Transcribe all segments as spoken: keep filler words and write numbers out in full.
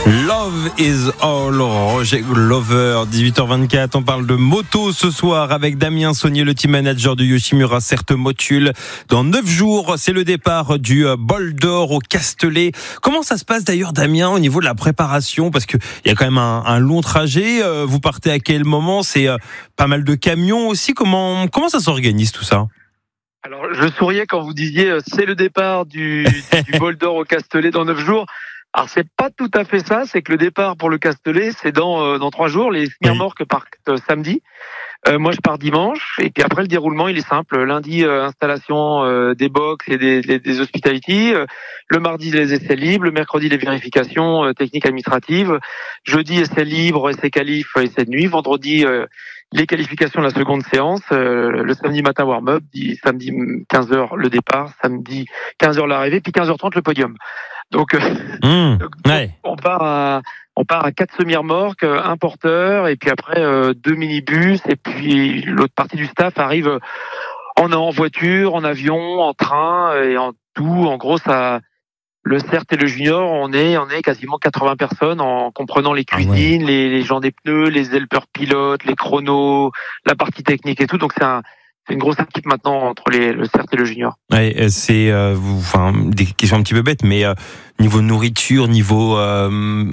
Love is all, Roger Glover, dix-huit heures vingt-quatre. On parle de moto ce soir avec Damien Saunier, le team manager du Yoshimura Cert Motul. Dans neuf jours, c'est le départ du Bol d'Or au Castellet. Comment ça se passe d'ailleurs, Damien, au niveau de la préparation? Parce qu'il y a quand même un, un long trajet. Vous partez à quel moment? C'est pas mal de camions aussi. Comment, comment ça s'organise tout ça? Alors, je souriais quand vous disiez c'est le départ du, du Bol d'Or au Castellet dans neuf jours. Alors c'est pas tout à fait ça, c'est que le départ pour le Castellet, c'est dans euh, dans trois jours. Les semi-remorques partent euh, samedi. Euh, moi je pars dimanche et puis après le déroulement il est simple. Lundi euh, installation euh, des box et des, des, des hospitality. Euh, le mardi les essais libres, le mercredi les vérifications euh, techniques administratives. Jeudi essais libres, essais qualifs, essais de nuit. Vendredi euh, les qualifications de la seconde séance. Euh, le samedi matin warm-up, samedi quinze heures le départ, samedi quinze heures l'arrivée, puis quinze heures trente le podium. Donc, mmh, donc ouais. on part à on part à quatre semi-remorques, un porteur et puis après euh, deux minibus et puis l'autre partie du staff arrive en en voiture, en avion, en train et en tout. En gros, ça le Cert et le Junior, on est on est quasiment quatre-vingts personnes en comprenant les cuisines, ah ouais. les, les gens des pneus, les helpers pilotes, les chronos, la partie technique et tout. Donc c'est un C'est une grosse équipe maintenant entre les, le Cert et le Junior. Ouais, c'est euh, enfin des questions un petit peu bêtes, mais euh, niveau nourriture, niveau euh,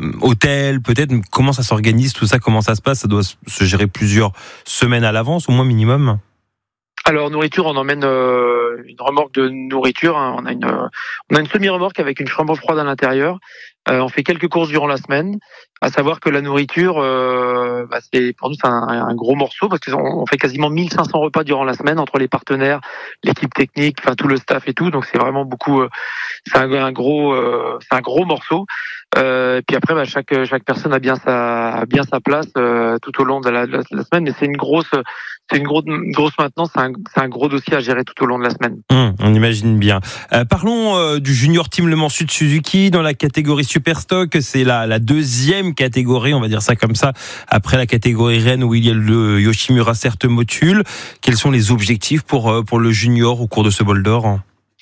hôtel, peut-être comment ça s'organise tout ça, comment ça se passe? Ça doit se gérer plusieurs semaines à l'avance, au moins minimum. Alors nourriture, on emmène euh, une remorque de nourriture. Hein. On a une euh, on a une semi-remorque avec une chambre froide à l'intérieur. Euh, on fait quelques courses durant la semaine. À savoir que la nourriture, euh, bah, c'est pour nous c'est un, un gros morceau parce qu'on on fait quasiment mille cinq cents repas durant la semaine entre les partenaires, l'équipe technique, enfin tout le staff et tout. Donc c'est vraiment beaucoup. Euh, c'est un, un gros, euh, c'est un gros morceau. Euh, et puis après, bah, chaque chaque personne a bien sa a bien sa place euh, tout au long de la, de la semaine. Mais c'est une grosse c'est une grosse une grosse maintenance. C'est un c'est un gros dossier à gérer tout au long de la semaine. Mmh, on imagine bien. Euh, parlons euh, du Junior Team Le Mans Sud Suzuki dans la catégorie Superstock. C'est la la deuxième catégorie, on va dire ça comme ça, après la catégorie Rennes où il y a le Yoshimura Cert Motul. Quels sont les objectifs pour pour le Junior au cours de ce Bol d'Or?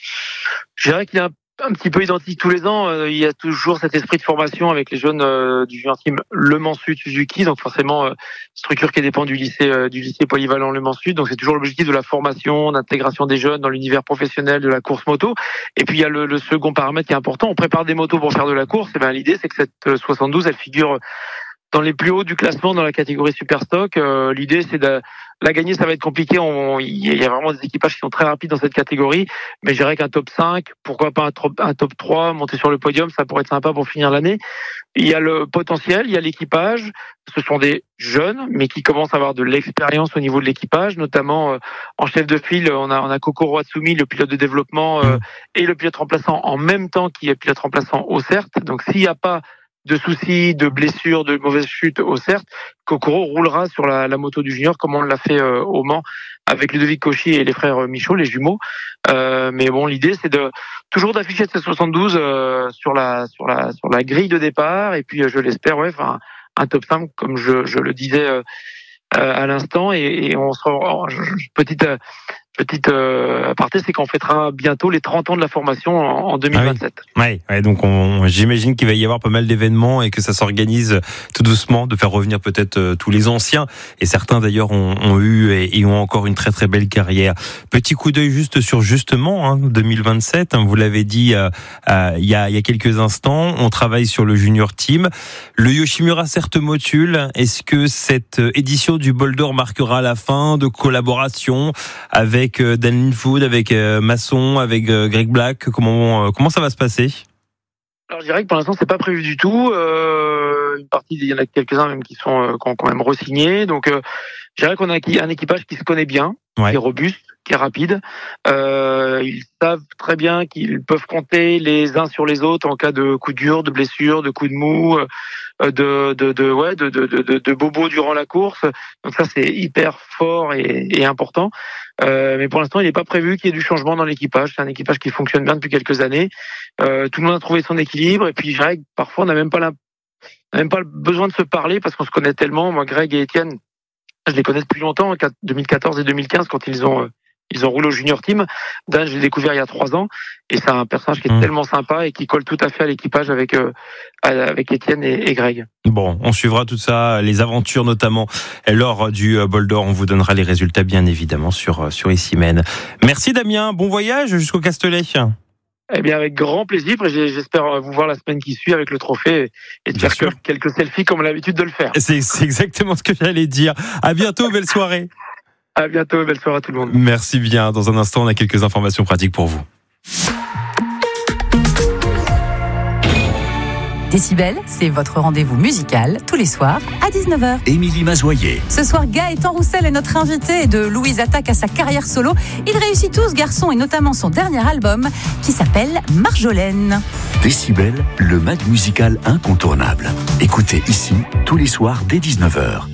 Je dirais qu'il y a un un petit peu identique tous les ans. Euh, il y a toujours cet esprit de formation avec les jeunes euh, du Junior Team Le Mans Sud Suzuki. Donc forcément, euh, structure qui dépend du lycée euh, du lycée polyvalent Le Mans Sud. Donc c'est toujours l'objectif de la formation, d'intégration des jeunes dans l'univers professionnel de la course moto. Et puis il y a le, le second paramètre qui est important. On prépare des motos pour faire de la course. Et ben l'idée c'est que cette soixante-douze elle figure dans les plus hauts du classement dans la catégorie Superstock. Euh, l'idée c'est de la gagner, ça va être compliqué. On, il y a vraiment des équipages qui sont très rapides dans cette catégorie, mais je dirais qu'un top cinq, pourquoi pas un top, un top trois, monter sur le podium, ça pourrait être sympa pour finir l'année. Il y a le potentiel, il y a l'équipage. Ce sont des jeunes, mais qui commencent à avoir de l'expérience au niveau de l'équipage, notamment euh, en chef de file, on a, on a Kokoro Hatsumi, le pilote de développement, euh, et le pilote remplaçant en même temps qui est pilote remplaçant au Cert. Donc s'il n'y a pas de soucis, de blessures, de mauvaises chutes au Cert, Kokoro roulera sur la, la moto du Junior comme on l'a fait euh, au Mans avec Ludovic Cauchy et les frères Michaud, les jumeaux. Euh, mais bon, l'idée c'est de toujours d'afficher cette soixante-douze euh, sur la sur la sur la grille de départ et puis euh, je l'espère ouais, un, un top cinq comme je, je le disais euh, à l'instant et, et on sera petite euh, Petite euh, aparté, c'est qu'on fêtera bientôt les trente ans de la formation en, en deux mille vingt-sept. Ah oui. Ouais, ouais, donc on, j'imagine qu'il va y avoir pas mal d'événements et que ça s'organise tout doucement, de faire revenir peut-être euh, tous les anciens. Et certains d'ailleurs ont, ont eu et, et ont encore une très très belle carrière. Petit coup d'œil juste sur justement hein, deux mille vingt-sept. Hein, vous l'avez dit euh, euh, il y a il y a quelques instants. On travaille sur le Junior Team, le Yoshimura Cert Motul. Est-ce que cette édition du Bol d'Or marquera la fin de collaboration avec avec Dan Linfood, avec Masson, avec Greg Black? Comment comment ça va se passer? Alors je dirais que pour l'instant c'est pas prévu du tout. Euh, une partie, il y en a quelques-uns même qui sont euh, qui ont quand même re-signé. Donc euh, je dirais qu'on a un équipage qui se connaît bien, ouais. qui est robuste, qui est rapide. Euh, ils savent très bien qu'ils peuvent compter les uns sur les autres en cas de coup dur, de blessure, de coup de mou, de de de ouais de de de, de bobos durant la course. Donc ça c'est hyper fort et, et important. Euh, mais pour l'instant, il n'est pas prévu qu'il y ait du changement dans l'équipage. C'est un équipage qui fonctionne bien depuis quelques années. Euh, tout le monde a trouvé son équilibre. Et puis, je dirais que parfois, on n'a même pas la, on n'a même pas besoin de se parler parce qu'on se connaît tellement. Moi, Greg et Étienne, je les connais depuis longtemps, deux mille quatorze et deux mille quinze, quand ils ont ils ont roulé au junior team. Dan, je l'ai découvert il y a trois ans et c'est un personnage qui est mmh. tellement sympa et qui colle tout à fait à l'équipage avec euh, avec Étienne et, et Greg. Bon, on suivra tout ça, les aventures notamment lors du Bol d'Or. On vous donnera les résultats bien évidemment sur sur Issy-Meynes. Merci Damien, bon voyage jusqu'au Castellet. Eh bien, avec grand plaisir. J'espère vous voir la semaine qui suit avec le trophée et de faire sûr. quelques selfies comme on a l'habitude de le faire. C'est, c'est exactement ce que j'allais dire. À bientôt, belle soirée. À bientôt, belle soirée à tout le monde. Merci bien. Dans un instant, on a quelques informations pratiques pour vous. Décibel, c'est votre rendez-vous musical tous les soirs à dix-neuf heures. Émilie Mazoyer. Ce soir, Gaëtan Roussel est notre invité et de Louise attaque à sa carrière solo. Il réussit tout ce garçon et notamment son dernier album qui s'appelle Marjolaine. Décibel, le mag musical incontournable. Écoutez ici tous les soirs dès dix-neuf heures.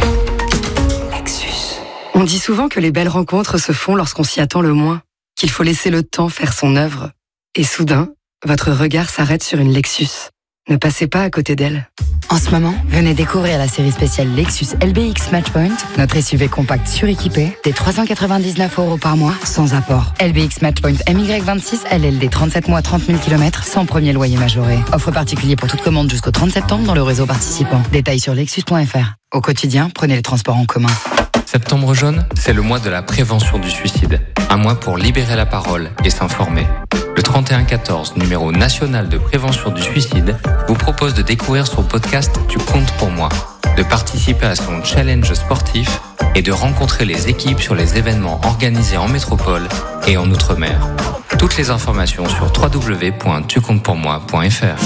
Lexus. On dit souvent que les belles rencontres se font lorsqu'on s'y attend le moins, qu'il faut laisser le temps faire son œuvre. Et soudain, votre regard s'arrête sur une Lexus. Ne passez pas à côté d'elle. En ce moment, venez découvrir la série spéciale Lexus L B X Matchpoint, notre S U V compact suréquipé, des trois cent quatre-vingt-dix-neuf euros par mois, sans apport. L B X Matchpoint M Y vingt-six, L L D trente-sept mois, trente mille kilomètres, sans premier loyer majoré. Offre particulier pour toute commande jusqu'au trente septembre dans le réseau participant. Détails sur lexus point f r. Au quotidien, prenez les transports en commun. Septembre jaune, c'est le mois de la prévention du suicide. Un mois pour libérer la parole et s'informer. Le trente et un quatorze, numéro national de prévention du suicide, vous propose de découvrir son podcast Tu comptes pour moi, de participer à son challenge sportif et de rencontrer les équipes sur les événements organisés en métropole et en Outre-mer. Toutes les informations sur w w w point tu comptes pour moi point f r.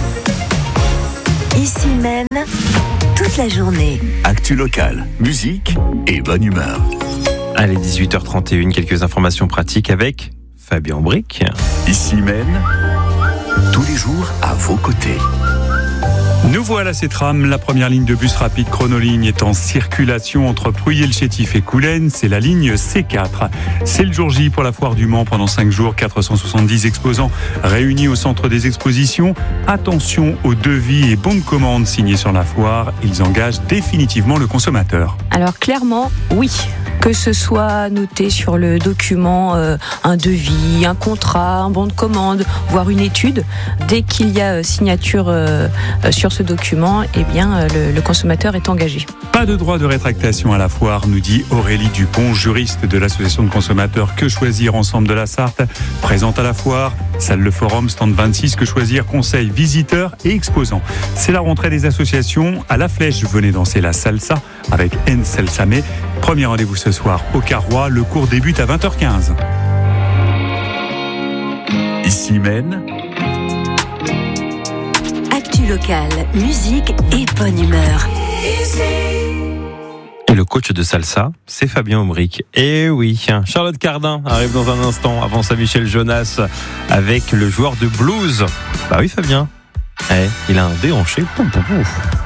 Issy-Meynes, toute la journée. Actu locale, musique et bonne humeur. Allez, dix-huit heures trente et une, quelques informations pratiques avec Fabien Bric. Issy-Meynes, tous les jours à vos côtés. Nous voilà ces trams. La première ligne de bus rapide Chronoligne est en circulation entre Pruyé-le-Chétif et Coulennes. C'est la ligne C quatre. C'est le jour J pour la foire du Mans pendant cinq jours. quatre cent soixante-dix exposants réunis au centre des expositions. Attention aux devis et bons de commande signés sur la foire. Ils engagent définitivement le consommateur. Alors clairement, oui. Que ce soit noté sur le document euh, un devis, un contrat, un bon de commande, voire une étude, dès qu'il y a signature euh, sur ce document, eh bien, le, le consommateur est engagé. Pas de droit de rétractation à la foire, nous dit Aurélie Dupont, juriste de l'association de consommateurs Que Choisir Ensemble de la Sarthe. Présente à la foire, salle Le Forum, stand vingt-six, Que Choisir, conseil, visiteurs et exposants. C'est la rentrée des associations. À la Flèche, venez danser la salsa avec En Salsamé. Premier rendez-vous ce soir au Carrois. Le cours débute à vingt heures quinze. Issy-Meynes. Actu locale, musique et bonne humeur. Et le coach de salsa, c'est Fabien Bric. Et oui, Charlotte Cardin arrive dans un instant. Avant ça, Michel Jonas avec le joueur de blues. Bah oui, Fabien. Eh, il a un déhanché. Pouf, pouf, pouf.